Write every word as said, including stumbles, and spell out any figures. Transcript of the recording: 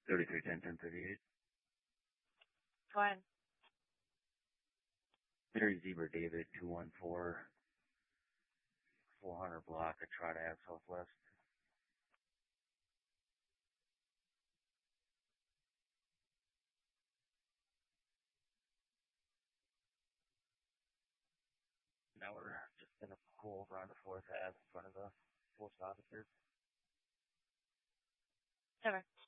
thirty-three ten ten thirty-eight. Go ahead. Mary Zebra David two one four four hundred block at Trout Ave Southwest. Now we're just gonna pull over on the fourth Ave in front of the post office here. Over.